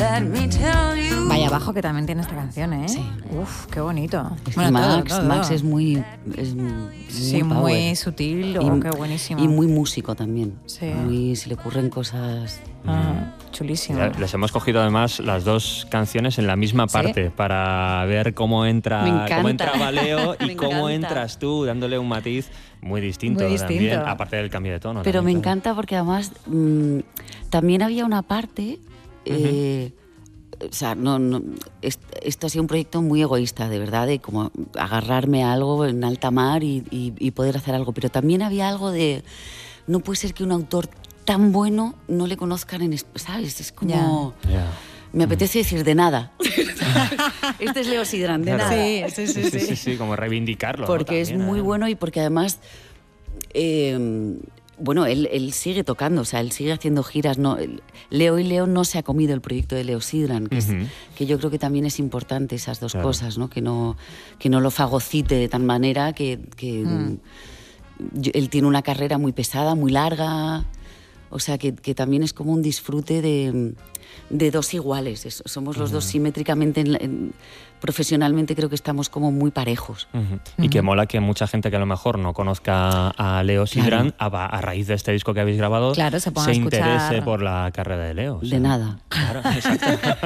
Vaya bajo que también tiene esta canción, ¿eh? Sí. Uf, qué bonito. Es que Max es muy sí, power. Muy sutil, qué buenísimo. Y muy músico también. Sí. Se le ocurren cosas... chulísimo. Les hemos cogido además las dos canciones en la misma parte para ver cómo entra Valeo y cómo entras tú, dándole un matiz muy distinto también, aparte del cambio de tono. Pero me encanta porque además también había una parte... o sea, esto ha sido un proyecto muy egoísta, de verdad, de como agarrarme a algo en alta mar y poder hacer algo. Pero también había algo de... No puede ser que un autor tan bueno no le conozcan en... ¿Sabes? Es como... Me apetece decir de nada. Este es Leo Sidran, de nada. Sí, como reivindicarlo. Porque es muy bueno y porque además... bueno, él sigue tocando, o sea, él sigue haciendo giras. No, Leo y Leo no se ha comido el proyecto de Leo Sidran, que yo creo que también es importante esas dos cosas, ¿no? Que no lo fagocite de tal manera que él tiene una carrera muy pesada, muy larga. O sea, que también es como un disfrute de dos iguales. Somos los dos simétricamente, profesionalmente creo que estamos como muy parejos. Y que mola que mucha gente que a lo mejor no conozca a Leo Sidran, a raíz de este disco que habéis grabado, se interese por la carrera de Leo. O sea, de nada. Claro, exacto.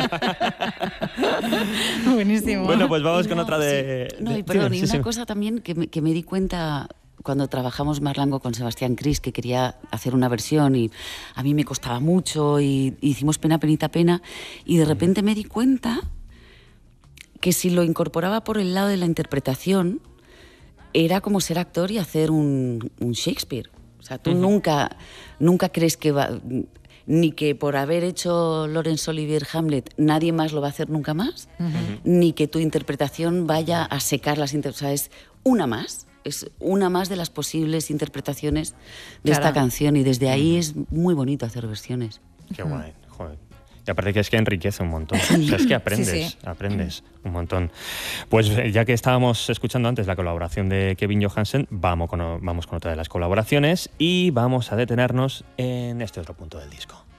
Buenísimo. Bueno, pues vamos con otra de... y una cosa también que me di cuenta... Cuando trabajamos Marlango con Sebastián Cris, que quería hacer una versión y a mí me costaba mucho y hicimos Pena, penita, pena, y de repente me di cuenta que si lo incorporaba por el lado de la interpretación era como ser actor y hacer un Shakespeare. O sea, tú nunca crees que va... Ni que por haber hecho Laurence Olivier Hamlet nadie más lo va a hacer nunca más, ni que tu interpretación vaya a secar las interpretaciones. O sea, es una más. Es una más de las posibles interpretaciones de esta canción y desde ahí es muy bonito hacer versiones. Qué guay, joder. Y aparte que es que enriquece un montón. O sea, es que aprendes un montón. Pues ya que estábamos escuchando antes la colaboración de Kevin Johansen, vamos con otra de las colaboraciones y vamos a detenernos en este otro punto del disco.